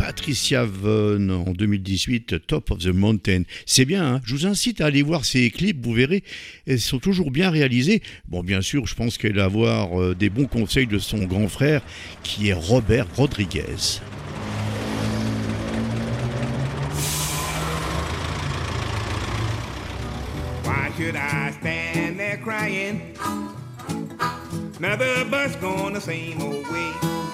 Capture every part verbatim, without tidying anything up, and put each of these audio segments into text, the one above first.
Patricia Vaughan en deux mille dix-huit, Top of the Mountain. C'est bien, hein, je vous incite à aller voir ces clips, vous verrez, ils sont toujours bien réalisés. Bon, bien sûr, je pense qu'elle va avoir euh, des bons conseils de son grand frère, qui est Robert Rodriguez. Why should I stand there crying? Another bus going the same old way.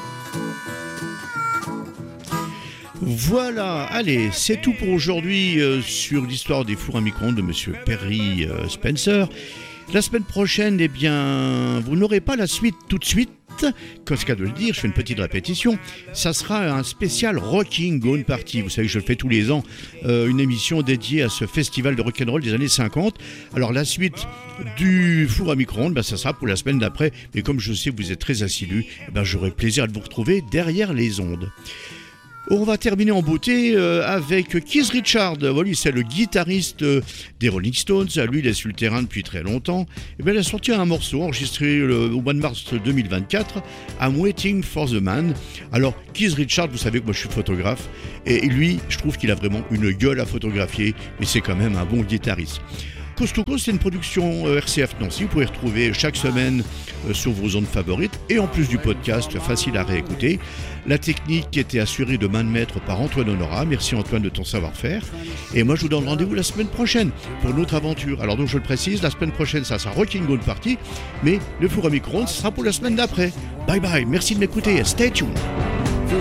Voilà, allez, c'est tout pour aujourd'hui euh, sur l'histoire des fours à micro-ondes de Monsieur Perry euh, Spencer. La semaine prochaine, eh bien, vous n'aurez pas la suite tout de suite. Comme c'est le cas de le dire, je fais une petite répétition. Ça sera un spécial Rocking Gone Party. Vous savez que je le fais tous les ans, euh, une émission dédiée à ce festival de rock'n'roll des années cinquante. Alors la suite du four à micro-ondes, ben, ça sera pour la semaine d'après. Mais comme je sais que vous êtes très assidus, eh ben, j'aurai plaisir de vous retrouver derrière les ondes. On va terminer en beauté euh, avec Keith Richards. Voilà, c'est le guitariste euh, des Rolling Stones. Lui, il est sur le terrain depuis très longtemps. Et bien, il a sorti un morceau enregistré le, au mois de mars deux mille vingt-quatre, I'm Waiting for the Man. Alors, Keith Richards, vous savez que moi je suis photographe, et lui, je trouve qu'il a vraiment une gueule à photographier, mais c'est quand même un bon guitariste. Coast to Coast, c'est une production R C F Nancy. Vous pouvez retrouver chaque semaine sur vos ondes favorites et en plus du podcast facile à réécouter. La technique était assurée de main de maître par Antoine Honora. Merci Antoine de ton savoir-faire. Et moi je vous donne rendez-vous la semaine prochaine pour une autre aventure. Alors donc je le précise, la semaine prochaine ça sera Rocking Gone Party, mais le four à micro-ondes sera pour la semaine d'après. Bye bye, merci de m'écouter, stay tuned.